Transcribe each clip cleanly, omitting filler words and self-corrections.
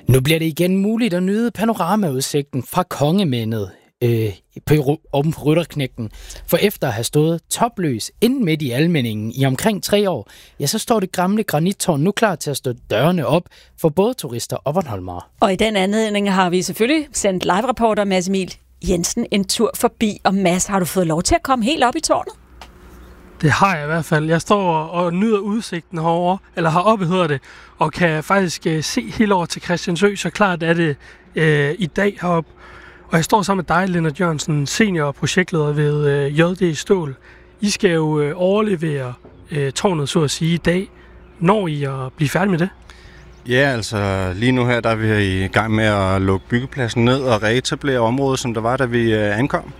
Nu bliver det igen muligt at nyde panoramaudsigten fra Kongemændet på Rytterknægten. For efter at have stået topløs inden midt i Almindingen i omkring 3 år, ja, så står det gamle granittårn nu klar til at stå dørene op for både turister og bornholmere. Og i den anledning har vi selvfølgelig sendt live-reporter Mads Emil Jensen en tur forbi. Og Mads, har du fået lov til at komme helt op i tårnet? Det har jeg i hvert fald. Jeg står og nyder udsigten herovre, eller heroppe hedder det, og kan faktisk se helt over til Christiansø, så klart er det i dag heroppe. Og jeg står sammen med dig, Lennart Jørgensen, senior projektleder ved JD Stål. I skal jo overlevere tårnet, så at sige, i dag. Når I at blive færdige med det? Ja, altså lige nu her, der er vi i gang med at lukke byggepladsen ned og reetablere området, som der var, da vi ankom.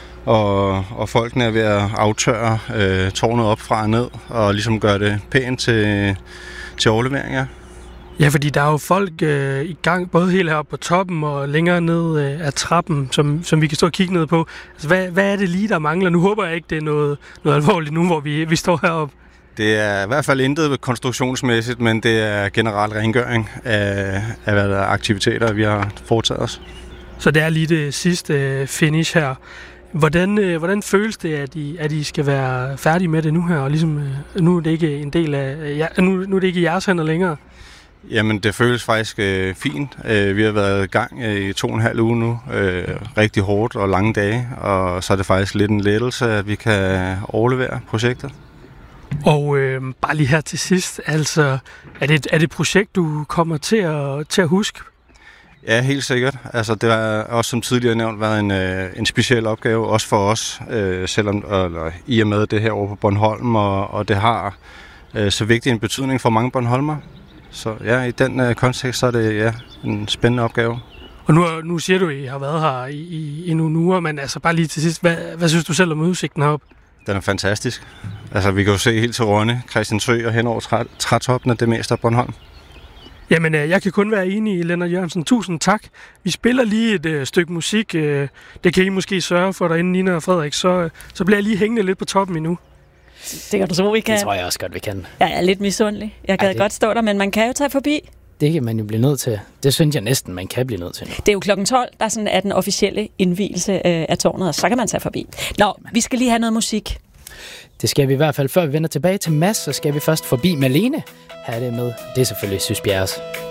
Og folkene er ved at aftørre tårnet op fra og ned, og ligesom gøre det pænt til overleveringer. Ja, fordi der er jo folk i gang, både helt heroppe på toppen og længere ned af trappen, som vi kan stå og kigge ned på. Altså, hvad er det lige, der mangler? Nu håber jeg ikke, det er noget alvorligt nu, hvor vi står heroppe. Det er i hvert fald intet konstruktionsmæssigt, men det er generelt rengøring af hvad der er aktiviteter, vi har foretaget os. Så det er lige det sidste finish her. Hvordan føles det, at I skal være færdige med det nu her, og ligesom nu er det ikke en del af nu er det ikke jeres hænder længere? Jamen, det føles faktisk fint. Vi har været i gang i 2,5 uger nu. Rigtig hårdt og lange dage, og så er det faktisk lidt en lettelse, at vi kan overlevere projektet. Og bare lige her til sidst, altså, er det et projekt, du kommer til at huske? Ja, helt sikkert. Altså, det har også som tidligere nævnt været en speciel opgave, også for os, selvom i og med det her over på Bornholm, og det har så vigtig en betydning for mange bornholmer. Så ja, i den kontekst, så er det en spændende opgave. Og nu siger du, at I har været her i nogle uger, men altså bare lige til sidst, hvad synes du selv om udsigten heroppe? Den er fantastisk. Altså, vi kan jo se helt til Rønne, Christiansø og hen over trætoppene, det meste af Bornholm. Jamen, jeg kan kun være enig i, Lennart Jørgensen. Tusind tak. Vi spiller lige et stykke musik. Det kan I måske sørge for derinde, Nina og Frederik. Så bliver jeg lige hængende lidt på toppen endnu. Det kan du så, vi kan. Det tror jeg også godt, vi kan. Jeg er lidt misundelig. Jeg gad godt stå der, men man kan jo tage forbi. Det kan man jo blive nødt til. Det synes jeg næsten, man kan blive nødt til. Det er jo klokken 12, der sådan er den officielle indvielse af tårnet, og så kan man tage forbi. Nå, vi skal lige have noget musik. Det skal vi i hvert fald, før vi vender tilbage til Mads, så skal vi først forbi Malene. Her er det med. Det er selvfølgelig Sys Bjerres.